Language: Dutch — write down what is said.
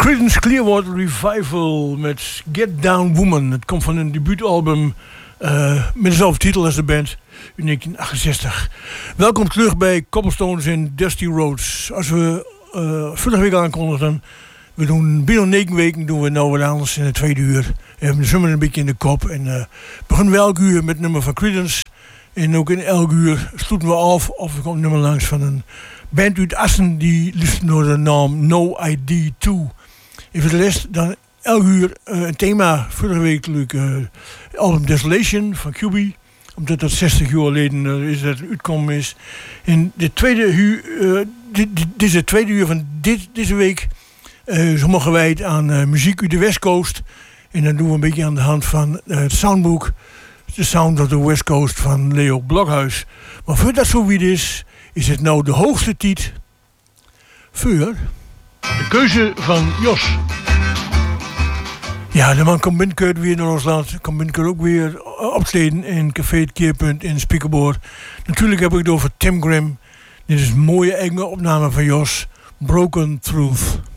Creedence Clearwater Revival met Get Down Woman. Het komt van een debuutalbum met dezelfde titel als de band in 1968. Welkom terug bij Cobblestones en Dusty Roads. Als we vorige week aankondigden, we doen binnen 9 weken doen we nou wat anders in het tweede uur. We hebben de zomer een beetje in de kop en beginnen we elk uur met het nummer van Creedence. En ook in elk uur sluiten we af of er komt een nummer langs van een band uit Assen die luistert door de naam No ID 2. En voor de rest dan elk uur een thema. Vorige week album Desolation van QB. Omdat dat 60 jaar geleden is dat het uitkomen is. En de tweede uur, dit is het tweede uur van deze week. Zo mogen wij het aan muziek uit de West Coast. En dan doen we een beetje aan de hand van het soundbook. The Sound of the West Coast van Leo Blokhuis. Maar voordat dat zo weer is het nou de hoogste tijd voor de keuze van Jos. Ja, de man komt binnenkort weer naar ons land. Komt binnenkort ook weer optreden in Café het Keerpunt in Spiekerboord. Natuurlijk heb ik het over Tim Grimm. Dit is een mooie enge opname van Jos. Broken Truth.